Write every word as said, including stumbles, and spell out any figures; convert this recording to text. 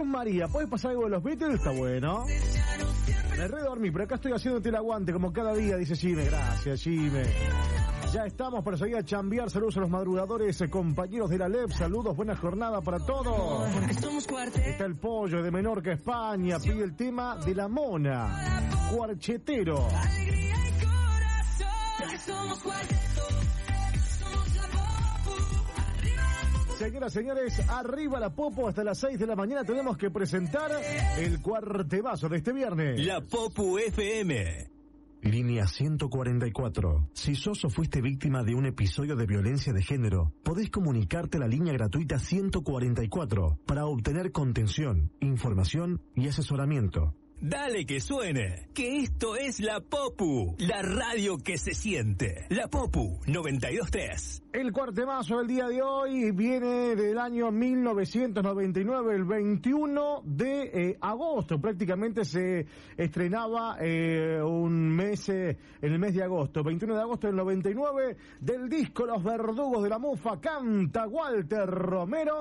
María, ¿puedes pasar algo de los Beatles? Está bueno. Me redormí, pero acá estoy haciéndote el aguante como cada día, dice Jimmy. Gracias, Jimmy. Ya estamos para seguir a chambear. Saludos a los madrugadores, eh, compañeros de la L E P. Saludos, buena jornada para todos. Está el pollo de Menorca, España. Pide el tema de la mona. Cuarchetero. Señoras, señores, arriba la Popu. Hasta las seis de la mañana tenemos que presentar el cuartebazo de este viernes. La Popu F M. Línea ciento cuarenta y cuatro. Si sos o fuiste víctima de un episodio de violencia de género, podés comunicarte a la línea gratuita ciento cuarenta y cuatro para obtener contención, información y asesoramiento. Dale que suene, que esto es La Popu, la radio que se siente. La Popu noventa y dos tres. El cuartemazo del día de hoy viene del año mil novecientos noventa y nueve, el veintiuno de eh, agosto. Prácticamente se estrenaba eh, un mes, eh, en el mes de agosto. veintiuno de agosto del noventa y nueve, del disco Los Verdugos de la Mufa, canta Walter Romero.